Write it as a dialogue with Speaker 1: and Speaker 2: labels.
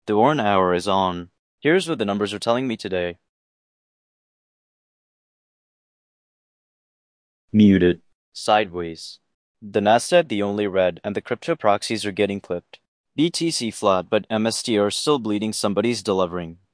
Speaker 1: The Warren Hour is on. Here's what the numbers are telling me today. Muted. Sideways. The Nasdaq the only red, and the crypto proxies are getting clipped. BTC flat, but MST are still bleeding. Somebody's delivering.